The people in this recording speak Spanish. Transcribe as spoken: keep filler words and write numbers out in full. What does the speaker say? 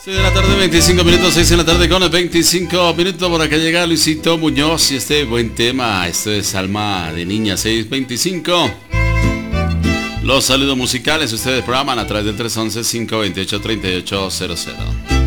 seis de la tarde, veinticinco minutos, seis de la tarde con veinticinco minutos. Por acá llega Luisito Muñoz y este buen tema. Esto es Alma de Niña, seis veinticinco. Los saludos musicales ustedes programan a través del tres once, cinco veintiocho, treinta y ocho cero cero.